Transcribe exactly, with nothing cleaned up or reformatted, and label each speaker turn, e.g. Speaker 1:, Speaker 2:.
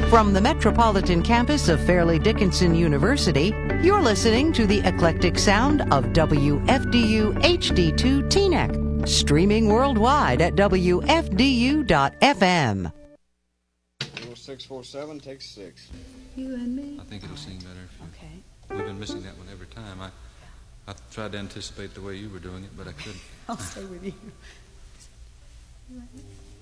Speaker 1: From the metropolitan campus of Fairleigh Dickinson University, you're listening to the eclectic sound of W F D U H D two Teaneck, streaming worldwide at W F D U dot F M.
Speaker 2: six four seven, take six.
Speaker 3: You and me?
Speaker 4: I think it'll sing better if you...
Speaker 3: Okay.
Speaker 4: We've been missing that one every time. I, I tried to anticipate the way you were doing it, but I couldn't.
Speaker 3: I'll stay with you. You ready?